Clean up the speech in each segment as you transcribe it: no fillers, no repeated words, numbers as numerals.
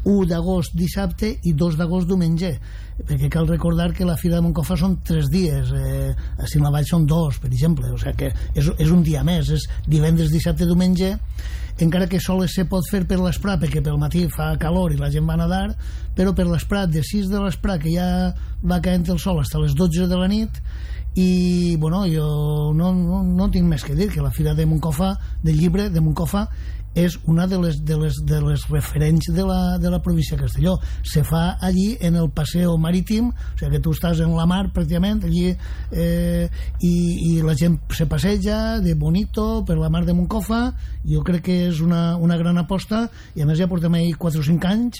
1 d'agost dissabte i 2 d'agost diumenge, perquè cal recordar que la Fira de Moncofa són 3 dies, a Cinc-la-Vall són 2, per exemple, o sigui que és un dia més, és divendres, dissabte, diumenge, encara que sols se pot fer per l'Esprat, perquè pel matí fa calor i la gent va a nedar, però per l'Esprat, de 6 de l'Esprat, que ja va caent el sol fins a les 12 de la nit, i bueno, jo no tinc més que dir que la Fira de Moncofa, del llibre de Moncofa, és una de les referents de la província de Castelló. Se fa allí en el paseo marítim, o sigui que tu estàs en la mar pràcticament allí, i la gent se passeja de bonito per la mar de Moncofa. Jo crec que és una gran aposta, i a més ja portem ahí 4 o 5 anys,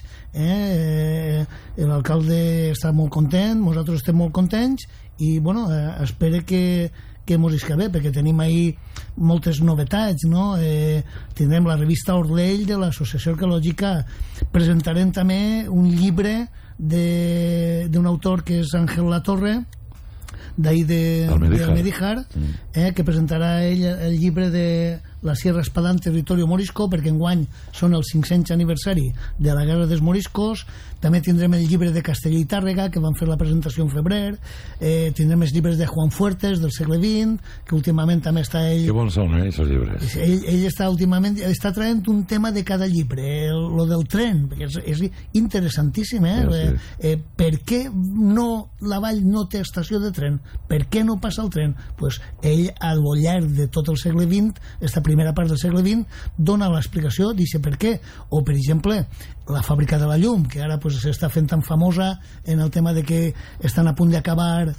l'alcalde està molt content, nosaltres estem molt contents, i bueno, espero que mos isca bé, perquè tenim ahí moltes novetats, no? Tindrem la revista Orlell de l'Associació Arqueològica, presentarem també un llibre d'un autor que és Ángel Latorre, d'ahí d'Almedíjar, que presentarà ell el llibre de la Sierra Espadán, Territorio Morisco, perquè enguany són el 500 aniversari de la Guerra dels Moriscos. També tindrem el llibre de Castelló i Tàrrega, que van fer la presentació en febrer. Tindrem els llibres de Juan Fuertes del segle XX, que últimament també està ell... Que bons són, aquests llibres. Ell està traient un tema de cada llibre, lo del tren, perquè és interessantíssim, sí. Per què la Vall no té estació de tren? Per què no passa el tren? Pues ell, al llarg de tot el segle XX, esta primera part del segle XX, dona l'explicació, dice per què. O, per exemple, la fàbrica de la llum, que ara pues, s'està fent tan famosa en el tema de que estan a punt d'acabar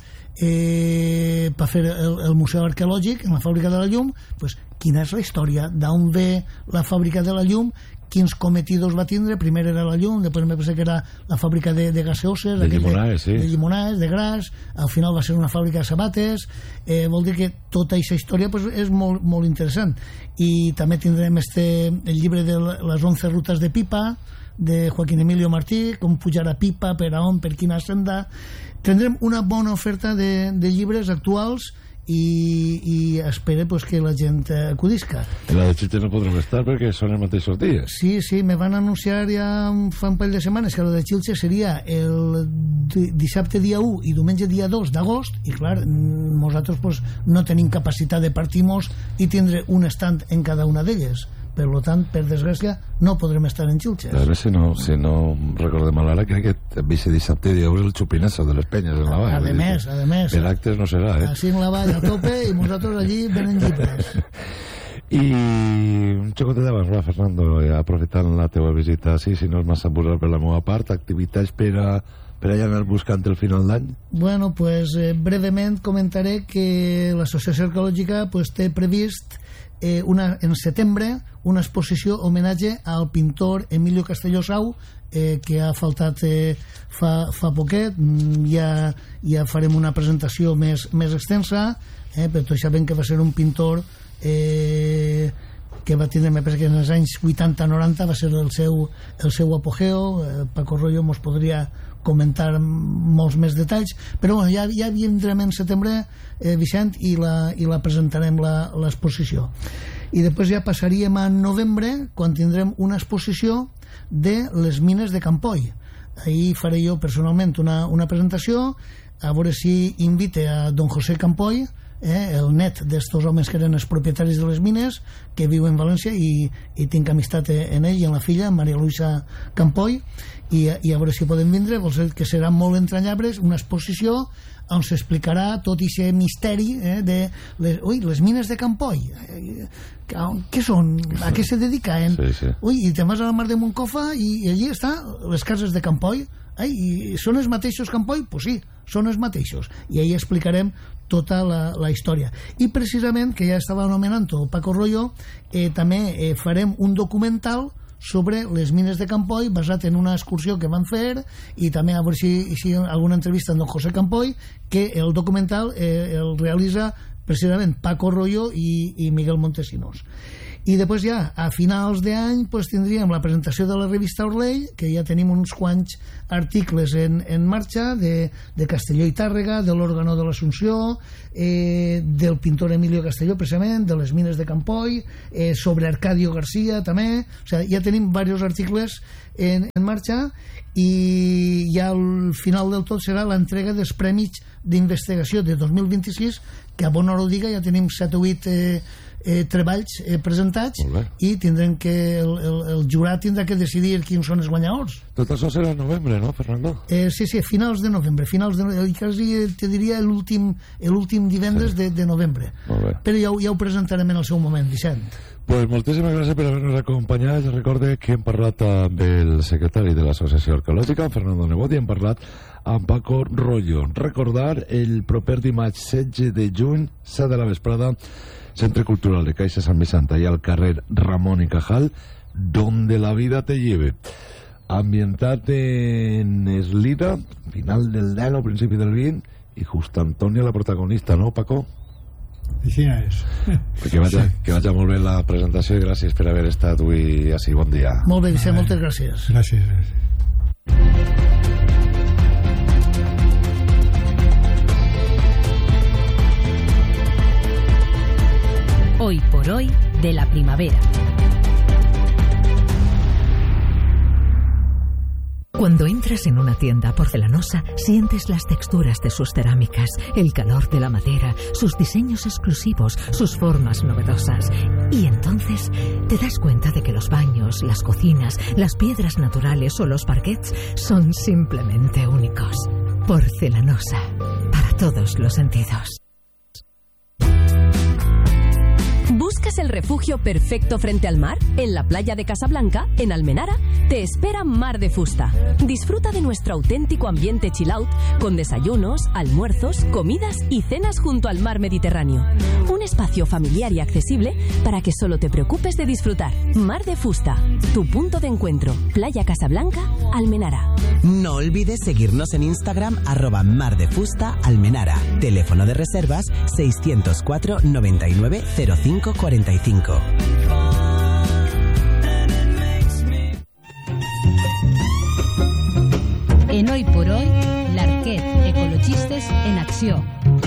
per fer el museu arqueològic en la fàbrica de la llum. Pues, quina és la història? D'on ve la fàbrica de la llum? Quins cometidos va tindre? Primer era la llum, després me pensé que era la fàbrica de gaseoses, de llimonades, sí. De llimonades, de gras. Al final va ser una fàbrica de sabates. Vol dir que tota aquesta història pues, és molt, molt interessant. I també tindrem el llibre de les 11 rutes de Pipa, de Joaquín Emilio Martí, com pujar a Pipa, per a on, per quina senda. Tindrem una bona oferta de llibres actuals, i espero pues, que la gent acudisca. En la de Xilxes no podrem estar perquè són els mateixos dies. Sí, me van anunciar ja fa un parell de setmanes que la de Xilxes seria el dissabte dia 1 i diumenge dia 2 d'agost, i clar, nosaltres pues, no tenim capacitat de partir-nos i tindre un stand en cada una d'elles. Per tant, per desgràcia, no podrem estar en Xilxes. A veure si no recordem mal ara, crec que vice dissabte dia 1 el xupinazo de les penyes en la Vall. A més. Per actes no serà, Així en la Vall a tope i nosaltres allí venen llibres. I un xocotet d'abans, Fernando, aprofitant la teua visita, si no és massa abusar per la meva part, activitats per allà anar buscant el final d'any? Bueno, pues breument comentaré que l'Associació Arqueològica pues, té previst en setembre una exposició homenatge al pintor Emilio Castelló Sau, que ha faltat fa poquet. Ja farem una presentació més extensa, però tots sabem que va ser un pintor que va tindre, me penso que en els anys 80-90 va ser el seu apogeo. Paco Rollo mos podria comentar molts més detalls, però bueno, ja vindrem en setembre, Vicent, i la presentarem l'exposició. I després ja passaríem a novembre, quan tindrem una exposició de les mines de Campoy. Ahir faré jo personalment una presentació, a veure si invite a don José Campoy, el net d'estos homes que eren els propietaris de les mines, que viu en València, i tinc amistat en ell i en la filla, Maria Luisa Campoy, i a veure si poden vindre. Vol dir que serà molt entranyable, una exposició on s'explicarà tot aquest misteri de les mines de Campoy. Què són? A què se dedicaven? Sí. I te'n vas a la mar de Moncofa i allí estan les cases de Campoy. I són els mateixos Campoy? Pues sí, són els mateixos. I ahí explicarem tota la història. I precisament, que ja estava anomenant-ho Paco Rollo, també farem un documental sobre les mines de Campoy, basat en una excursió que van fer, i també a veure si alguna entrevista amb don José Campoy, que el documental el realitza precisament Paco Rollo i Miguel Montesinos. I després ja, a finals d'any, pues, tindríem la presentació de la revista Orlell, que ja tenim uns quants articles en marxa, de Castelló i Tàrrega, de l'Òrgano de l'Assumpció, del pintor Emilio Castelló, precisament, de les mines de Campoy, sobre Arcadio García, també. O sigui, ja tenim diversos articles en marxa, i ja al final del tot serà l'entrega dels Premis d'Investigació de 2026, que a bona hora ho diga, ja tenim 7 o 8 treballs presentats, i tindrem que el jurat tindrà que decidir quins són els guanyadors. Tot això serà en novembre, no, Fernando? Sí, a finals de novembre, quasi te diria l'últim divendres de novembre. Però ja ho presentarem en el seu moment, Vicent. Pues moltíssimes gràcies per haver-nos acompanyat. Recorde que hem parlat amb el secretari de l'Associació Arqueològica, Fernando Nebot, i hem parlat amb Paco Rollo. Recordar el proper dimarts 16 de juny, 7 de la vesprada, Centre Cultural de Caixa Sant Vicent, allà al carrer Ramón y Cajal, donde la vida te lleve. Ambientat en Eslida, final del 10 o principi del 20, i Just Antònia la protagonista, no, Paco? Així és. Que vagi molt bé la presentació, i gràcies per haver estat avui així. Bon dia. Molt bé, Vicent, moltes gràcies. Gràcies. Hoy por hoy de la primavera. Cuando entras en una tienda porcelanosa, sientes las texturas de sus cerámicas, el calor de la madera, sus diseños exclusivos, sus formas novedosas. Y entonces te das cuenta de que los baños, las cocinas, las piedras naturales o los parquets son simplemente únicos. Porcelanosa, para todos los sentidos. ¿Buscas el refugio perfecto frente al mar? En la playa de Casablanca, en Almenara, te espera Mar de Fusta. Disfruta de nuestro auténtico ambiente chill out, con desayunos, almuerzos, comidas y cenas junto al mar Mediterráneo. Un espacio familiar y accesible para que solo te preocupes de disfrutar. Mar de Fusta, tu punto de encuentro. Playa Casablanca, Almenara. No olvides seguirnos en Instagram @mardefustaalmenara. Teléfono de reservas 604 99 05 45. En Hoy por Hoy, l'Arquet Ecologistes en Acció.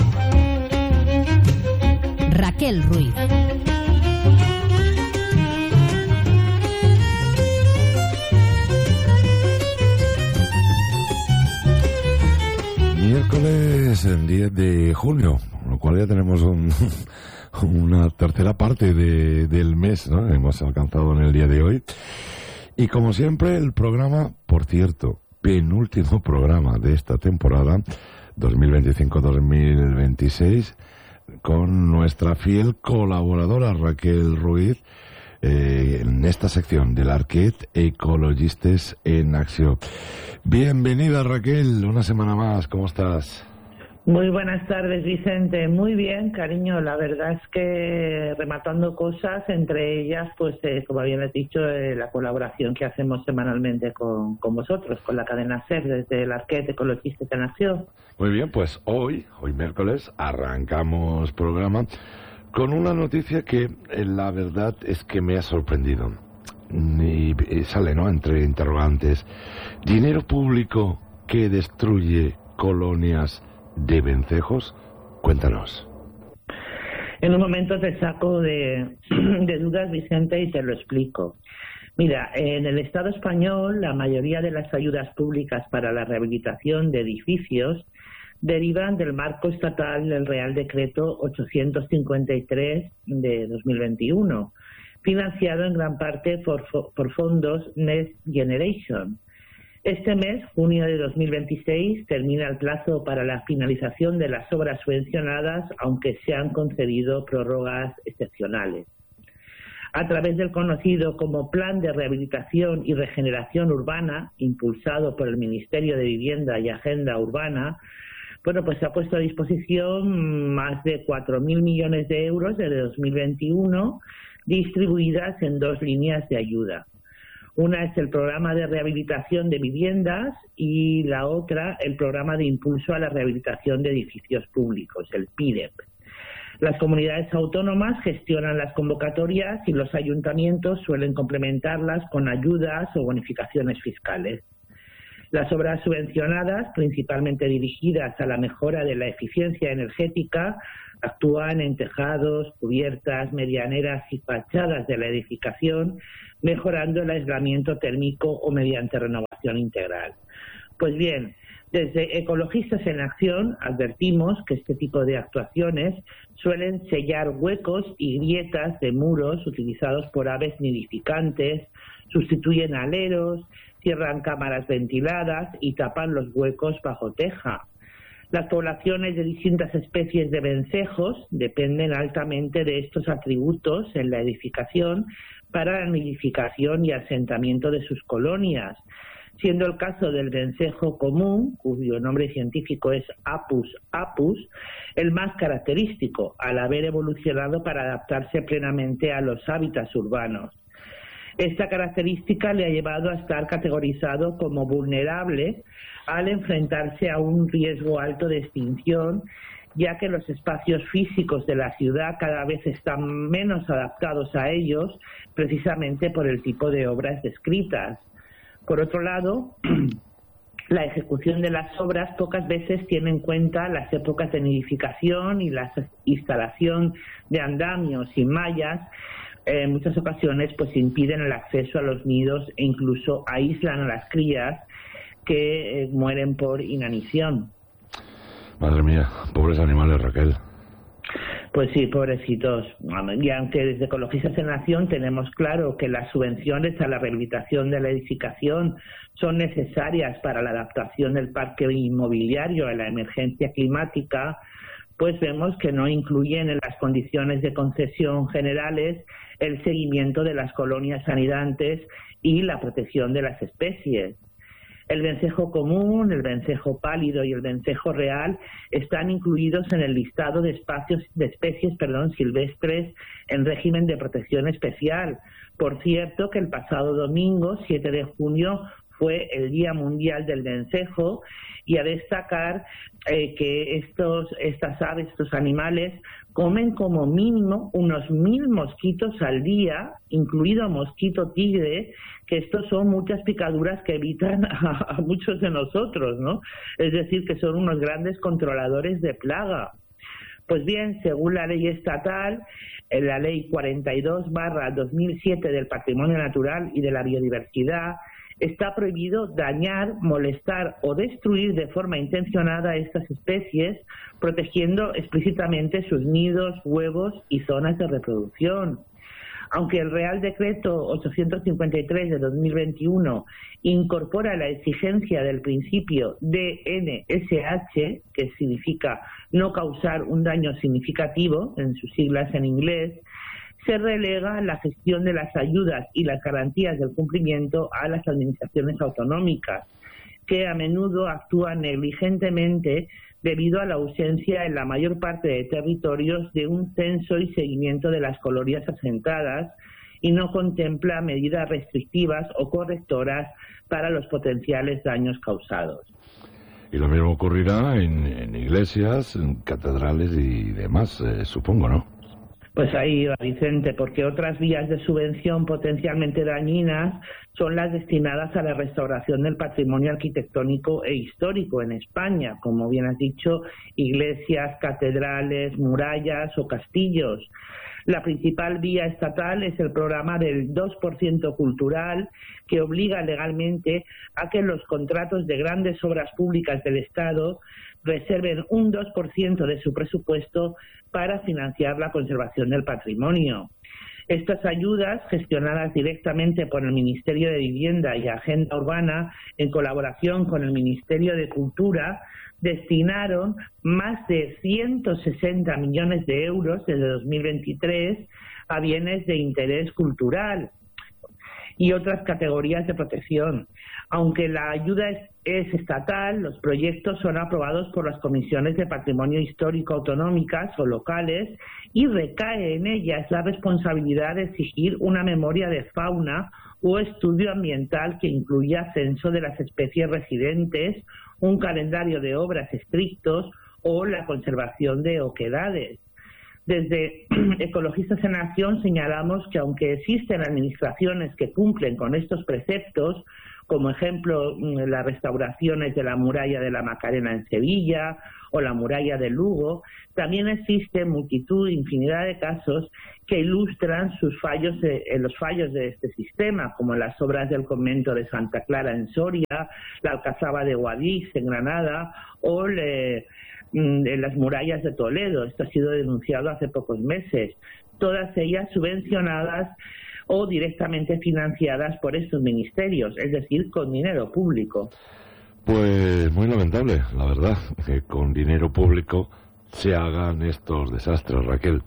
Raquel Ruiz. Miércoles 10 de junio, lo cual ya tenemos una tercera parte del mes, ¿no? Hemos alcanzado en el día de hoy. Y como siempre, el programa, por cierto, penúltimo programa de esta temporada 2025-2026, con nuestra fiel colaboradora Raquel Ruiz, en esta sección del Arquet Ecologistes en Acción. Bienvenida, Raquel, una semana más, ¿cómo estás? Muy buenas tardes, Vicente. Muy bien, cariño. La verdad es que rematando cosas, entre ellas, pues como habían dicho, la colaboración que hacemos semanalmente con vosotros, con la cadena SER, desde el Arquet Ecologistes en Acción. Muy bien, pues hoy miércoles, arrancamos programa con una noticia que la verdad es que me ha sorprendido. Y sale, ¿no?, entre interrogantes. Dinero público que destruye colonias de vencejos. Cuéntanos. En un momento te saco de dudas, Vicente, y te lo explico. Mira, en el Estado español, la mayoría de las ayudas públicas para la rehabilitación de edificios derivan del marco estatal del Real Decreto 853 de 2021, financiado en gran parte por fondos Next Generation. Este mes, junio de 2026, termina el plazo para la finalización de las obras subvencionadas, aunque se han concedido prórrogas excepcionales. A través del conocido como Plan de Rehabilitación y Regeneración Urbana, impulsado por el Ministerio de Vivienda y Agenda Urbana, bueno, pues se ha puesto a disposición más de 4.000 millones de euros desde 2021, distribuidas en dos líneas de ayuda. Una es el programa de rehabilitación de viviendas y la otra el programa de impulso a la rehabilitación de edificios públicos, el PIREP. Las comunidades autónomas gestionan las convocatorias y los ayuntamientos suelen complementarlas con ayudas o bonificaciones fiscales. Las obras subvencionadas, principalmente dirigidas a la mejora de la eficiencia energética, actúan en tejados, cubiertas, medianeras y fachadas de la edificación, mejorando el aislamiento térmico o mediante renovación integral. Pues bien, desde Ecologistas en Acción advertimos que este tipo de actuaciones suelen sellar huecos y grietas de muros utilizados por aves nidificantes, sustituyen aleros, cierran cámaras ventiladas y tapan los huecos bajo teja. Las poblaciones de distintas especies de vencejos dependen altamente de estos atributos en la edificación para la nidificación y asentamiento de sus colonias, siendo el caso del vencejo común, cuyo nombre científico es Apus apus, el más característico, al haber evolucionado para adaptarse plenamente a los hábitats urbanos. Esta característica le ha llevado a estar categorizado como vulnerable al enfrentarse a un riesgo alto de extinción, ya que los espacios físicos de la ciudad cada vez están menos adaptados a ellos, precisamente por el tipo de obras descritas. Por otro lado, la ejecución de las obras pocas veces tiene en cuenta las épocas de nidificación y la instalación de andamios y mallas. En muchas ocasiones pues impiden el acceso a los nidos e incluso aíslan a las crías que mueren por inanición. Madre mía, pobres animales, Raquel. Pues sí, pobrecitos. Y aunque desde Ecologistas en Acción tenemos claro que las subvenciones a la rehabilitación de la edificación son necesarias para la adaptación del parque inmobiliario a la emergencia climática, pues vemos que no incluyen en las condiciones de concesión generales el seguimiento de las colonias anidantes y la protección de las especies. El vencejo común, el vencejo pálido y el vencejo real están incluidos en el listado de especies silvestres en régimen de protección especial. Por cierto, que el pasado domingo, 7 de junio, fue el Día Mundial del Vencejo, y a destacar que estas aves, estos animales, comen como mínimo unos 1000 mosquitos al día, incluido mosquito tigre, que estos son muchas picaduras que evitan a muchos de nosotros, ¿no? Es decir, que son unos grandes controladores de plaga. Pues bien, según la ley estatal, la ley 42/2007 del Patrimonio Natural y de la Biodiversidad, está prohibido dañar, molestar o destruir de forma intencionada estas especies, protegiendo explícitamente sus nidos, huevos y zonas de reproducción. Aunque el Real Decreto 853 de 2021 incorpora la exigencia del principio DNSH, que significa no causar un daño significativo, en sus siglas en inglés, se relega la gestión de las ayudas y las garantías del cumplimiento a las administraciones autonómicas, que a menudo actúan negligentemente debido a la ausencia en la mayor parte de territorios de un censo y seguimiento de las colonias asentadas, y no contempla medidas restrictivas o correctoras para los potenciales daños causados. Y lo mismo ocurrirá en iglesias, en catedrales y demás, supongo, ¿no? Pues ahí va, Vicente, porque otras vías de subvención potencialmente dañinas son las destinadas a la restauración del patrimonio arquitectónico e histórico en España, como bien has dicho, iglesias, catedrales, murallas o castillos. La principal vía estatal es el programa del 2% cultural, que obliga legalmente a que los contratos de grandes obras públicas del Estado reserven un 2% de su presupuesto para financiar la conservación del patrimonio. Estas ayudas, gestionadas directamente por el Ministerio de Vivienda y Agenda Urbana, en colaboración con el Ministerio de Cultura, destinaron más de 160 millones de euros desde 2023 a bienes de interés cultural y otras categorías de protección. Aunque la ayuda es estatal, los proyectos son aprobados por las comisiones de patrimonio histórico autonómicas o locales, y recae en ellas la responsabilidad de exigir una memoria de fauna o estudio ambiental que incluya censo de las especies residentes, un calendario de obras estrictos o la conservación de oquedades. Desde Ecologistas en Acción señalamos que aunque existen administraciones que cumplen con estos preceptos, como ejemplo las restauraciones de la muralla de la Macarena en Sevilla o la muralla de Lugo, también existe infinidad de casos que ilustran los fallos de este sistema, como las obras del convento de Santa Clara en Soria, la Alcazaba de Guadix en Granada o en las murallas de Toledo. Esto ha sido denunciado hace pocos meses, todas ellas subvencionadas o directamente financiadas por estos ministerios, es decir, con dinero público. Pues muy lamentable, la verdad, que con dinero público se hagan estos desastres, Raquel.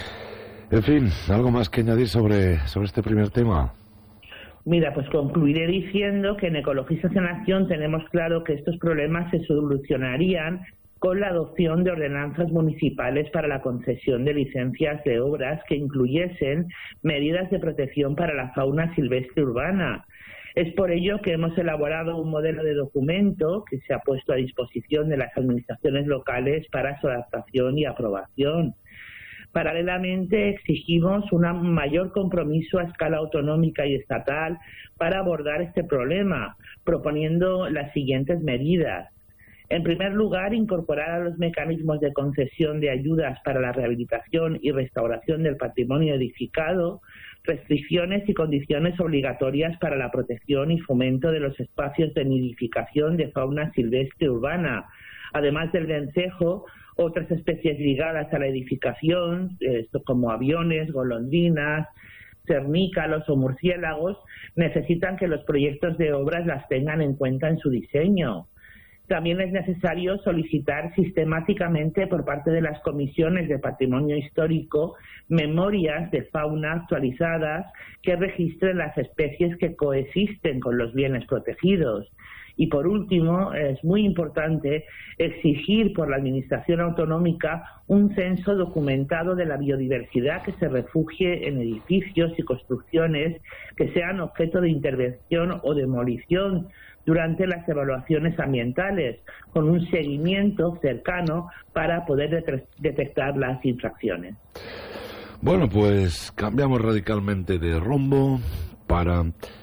En fin, ¿algo más que añadir sobre este primer tema? Mira, pues concluiré diciendo que en Ecologistas en Acción tenemos claro que estos problemas se solucionarían con la adopción de ordenanzas municipales para la concesión de licencias de obras que incluyesen medidas de protección para la fauna silvestre urbana. Es por ello que hemos elaborado un modelo de documento que se ha puesto a disposición de las administraciones locales para su adaptación y aprobación. Paralelamente, exigimos un mayor compromiso a escala autonómica y estatal para abordar este problema, proponiendo las siguientes medidas. En primer lugar, incorporar a los mecanismos de concesión de ayudas para la rehabilitación y restauración del patrimonio edificado restricciones y condiciones obligatorias para la protección y fomento de los espacios de nidificación de fauna silvestre urbana, además del vencejo. Otras especies ligadas a la edificación, como aviones, golondrinas, cernícalos o murciélagos, necesitan que los proyectos de obras las tengan en cuenta en su diseño. También es necesario solicitar sistemáticamente por parte de las comisiones de patrimonio histórico memorias de fauna actualizadas que registren las especies que coexisten con los bienes protegidos. Y por último, es muy importante exigir por la Administración autonómica un censo documentado de la biodiversidad que se refugie en edificios y construcciones que sean objeto de intervención o demolición durante las evaluaciones ambientales, con un seguimiento cercano para poder detectar las infracciones. Bueno, pues cambiamos radicalmente de rumbo para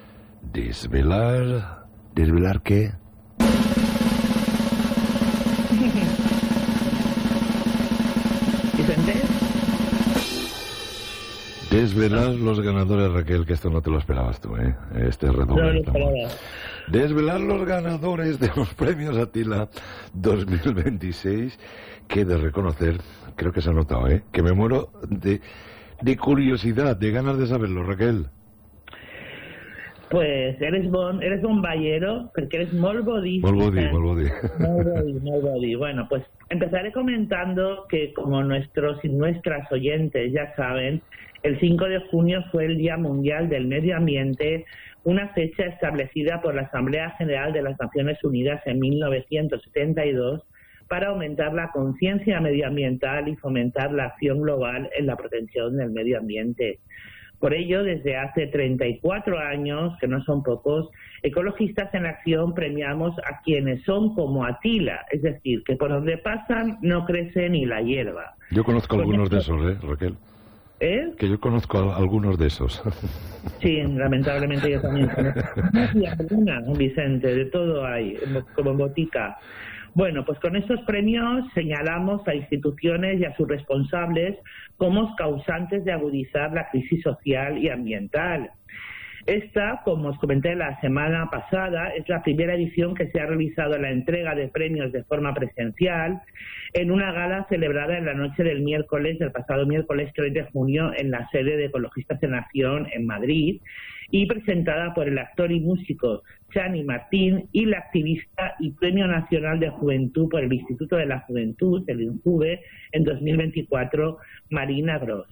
desvelar... ¿Desvelar qué? ¿Vicente? Desvelar los ganadores, Raquel, que esto no te lo esperabas tú, ¿eh? Este redoble. No lo esperaba. Desvelar los ganadores de los premios Atila 2026, que he de reconocer, creo que se ha notado, ¿eh? Que me muero de curiosidad, de ganas de saberlo, Raquel. Pues eres bomballero, porque eres molt body. Molt body. Bueno, pues empezaré comentando que, como nuestros y nuestras oyentes ya saben, el 5 de junio fue el Día Mundial del Medio Ambiente, una fecha establecida por la Asamblea General de las Naciones Unidas en 1972 para aumentar la conciencia medioambiental y fomentar la acción global en la protección del medio ambiente. Por ello, desde hace 34 años, que no son pocos, Ecologistas en Acción premiamos a quienes son como Atila, es decir, que por donde pasan no crece ni la hierba. Yo conozco algunos de esos, Raquel. Que yo conozco algunos de esos. Sí, lamentablemente yo también conozco. Algunas, Vicente, de todo hay, como en botica. Bueno, pues con estos premios señalamos a instituciones y a sus responsables como causantes de agudizar la crisis social y ambiental. Esta, como os comenté la semana pasada, es la primera edición que se ha realizado la entrega de premios de forma presencial en una gala celebrada en la noche del pasado miércoles 3 de junio en la sede de Ecologistas en Acción en Madrid, y presentada por el actor y músico Chani Martín y la activista y Premio Nacional de Juventud por el Instituto de la Juventud, el INJUVE, en 2024, Marina Gros.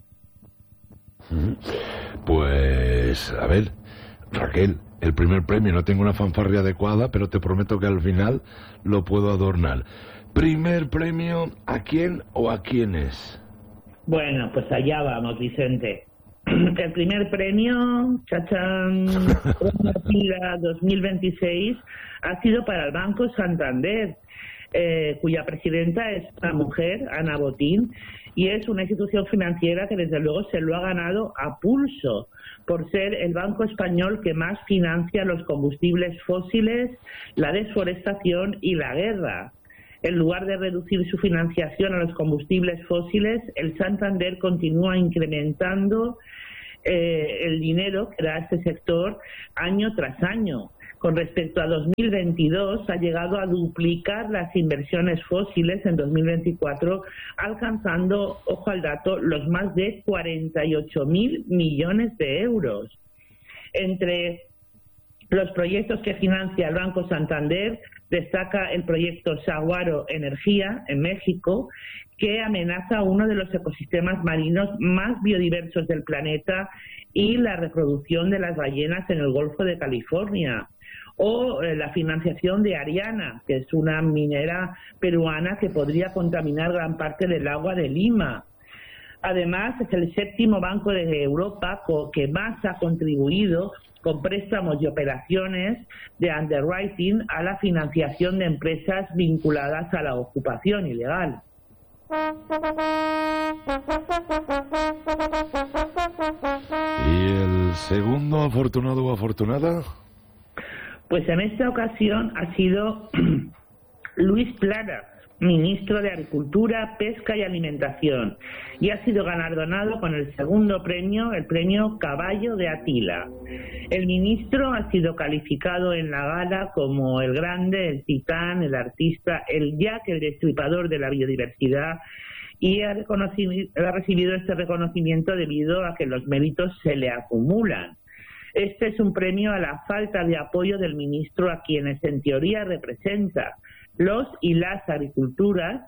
Pues, a ver, Raquel, el primer premio, no tengo una fanfarria adecuada, pero te prometo que al final lo puedo adornar. Primer premio, ¿a quién o a quiénes? Bueno, pues allá vamos, Vicente. El primer premio, chachán, Premio Atila 2026, ha sido para el Banco Santander, cuya presidenta es una mujer, Ana Botín, y es una institución financiera que desde luego se lo ha ganado a pulso por ser el banco español que más financia los combustibles fósiles, la desforestación y la guerra. En lugar de reducir su financiación a los combustibles fósiles, el Santander continúa incrementando el dinero que da este sector año tras año. Con respecto a 2022, ha llegado a duplicar las inversiones fósiles en 2024, alcanzando, ojo al dato, los más de 48.000 millones de euros. Entre los proyectos que financia el Banco Santander, destaca el proyecto Saguaro Energía en México, que amenaza uno de los ecosistemas marinos más biodiversos del planeta y la reproducción de las ballenas en el Golfo de California. O la financiación de Ariana, que es una minera peruana que podría contaminar gran parte del agua de Lima. Además, es el séptimo banco de Europa que más ha contribuido con préstamos y operaciones de underwriting a la financiación de empresas vinculadas a la ocupación ilegal. ¿Y el segundo afortunado o afortunada? Pues en esta ocasión ha sido Luis Planas, ministro de Agricultura, Pesca y Alimentación, y ha sido galardonado con el segundo premio, el premio Caballo de Atila. El ministro ha sido calificado en la gala como el grande, el titán, el artista, el Jack, el destripador de la biodiversidad, y ha recibido este reconocimiento debido a que los méritos se le acumulan. Este es un premio a la falta de apoyo del ministro a quienes en teoría representa, los y las agricultoras,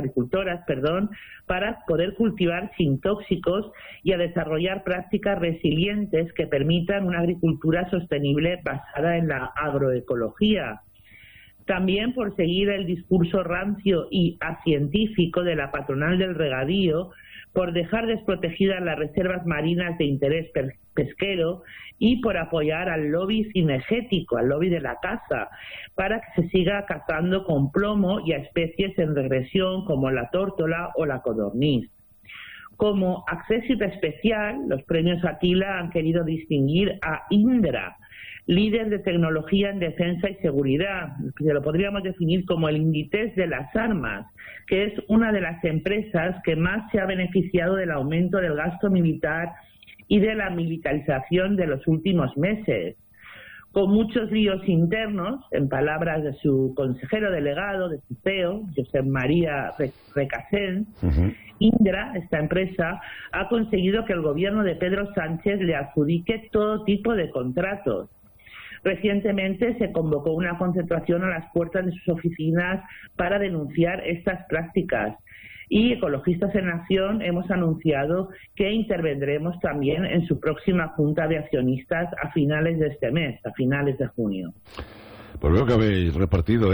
para poder cultivar sin tóxicos y a desarrollar prácticas resilientes que permitan una agricultura sostenible basada en la agroecología. También por seguir el discurso rancio y acientífico de la patronal del regadío, por dejar desprotegidas las reservas marinas de interés pesquero y por apoyar al lobby cinegético, al lobby de la caza, para que se siga cazando con plomo y a especies en regresión como la tórtola o la codorniz. Como acceso especial, los premios Atila han querido distinguir a Indra, líder de tecnología en defensa y seguridad, que lo podríamos definir como el Inditex de las armas, que es una de las empresas que más se ha beneficiado del aumento del gasto militar y de la militarización de los últimos meses. Con muchos líos internos, en palabras de su consejero delegado, de su CEO, Josep María Recasens, Indra, esta empresa, ha conseguido que el gobierno de Pedro Sánchez le adjudique todo tipo de contratos. Recientemente se convocó una concentración a las puertas de sus oficinas para denunciar estas prácticas. Y Ecologistas en Acción hemos anunciado que intervendremos también en su próxima junta de accionistas a finales de este mes, a finales de junio. Pues veo que habéis repartido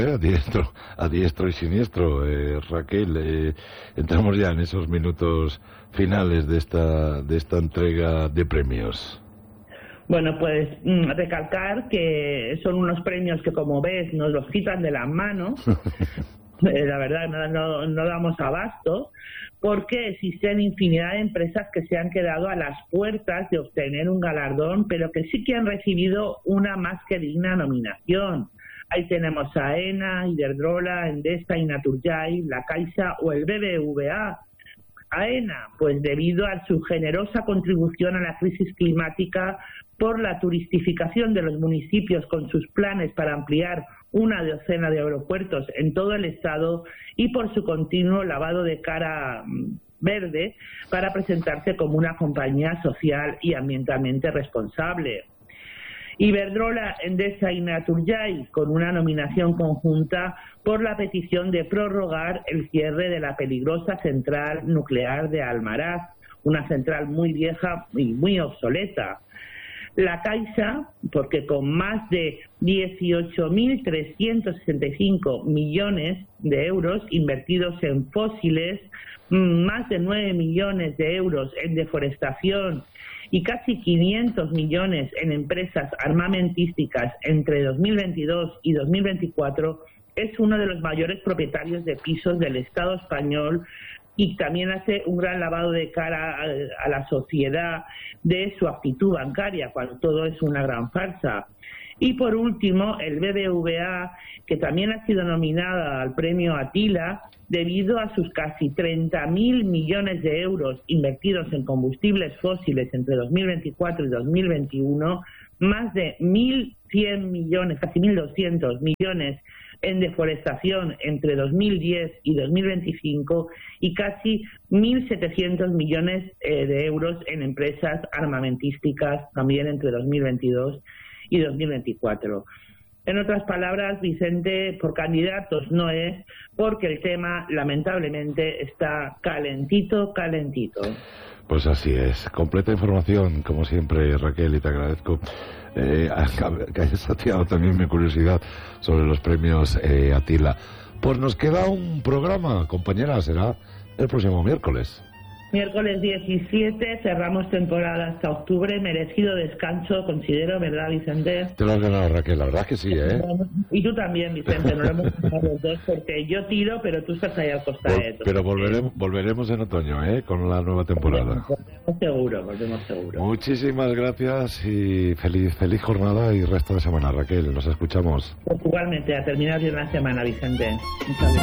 a diestro y siniestro. Raquel, entramos ya en esos minutos finales de esta entrega de premios. Bueno, pues recalcar que son unos premios que, como ves, nos los quitan de las manos. La verdad, no damos abasto, porque existen infinidad de empresas que se han quedado a las puertas de obtener un galardón, pero que sí que han recibido una más que digna nominación. Ahí tenemos a AENA, Iberdrola, Endesa y Naturgy, la Caixa o el BBVA. AENA, pues debido a su generosa contribución a la crisis climática por la turistificación de los municipios con sus planes para ampliar una docena de aeropuertos en todo el estado y por su continuo lavado de cara verde para presentarse como una compañía social y ambientalmente responsable. Iberdrola, Endesa y Naturgy, con una nominación conjunta por la petición de prorrogar el cierre de la peligrosa central nuclear de Almaraz, una central muy vieja y muy obsoleta. La Caixa, porque con más de 18.365 millones de euros invertidos en fósiles, más de 9 millones de euros en deforestación y casi 500 millones en empresas armamentísticas entre 2022 y 2024, es uno de los mayores propietarios de pisos del Estado español, y también hace un gran lavado de cara a la sociedad de su actitud bancaria, cuando todo es una gran farsa. Y por último, el BBVA, que también ha sido nominada al premio Atila debido a sus casi 30.000 millones de euros invertidos en combustibles fósiles entre 2024 y 2021, más de 1.100 millones, casi 1.200 millones en deforestación entre 2010 y 2025 y casi 1.700 millones de euros en empresas armamentísticas también entre 2022 y 2024. En otras palabras, Vicente, por candidatos no es, porque el tema lamentablemente está calentito. Pues así es. Completa información, como siempre, Raquel, y te agradezco que hayas saciado también mi curiosidad sobre los premios Atila. Pues nos queda un programa, compañera, será el próximo miércoles. Miércoles 17, cerramos temporada hasta octubre, merecido descanso, considero, ¿verdad, Vicente? Te lo has ganado, Raquel, la verdad es que sí, ¿eh? Y tú también, Vicente, nos lo hemos ganado los dos, porque yo tiro, pero tú estás ahí al costado. Pero volveremos en otoño, ¿eh? Con la nueva temporada. Volvemos seguro. Muchísimas gracias y feliz jornada y resto de semana, Raquel. Nos escuchamos. Pues igualmente, a terminar bien la semana, Vicente. Un saludo.